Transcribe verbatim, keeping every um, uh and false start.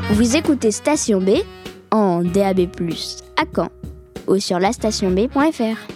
Vous écoutez Station B en D A B plus, à Caen ou sur la station b point f r.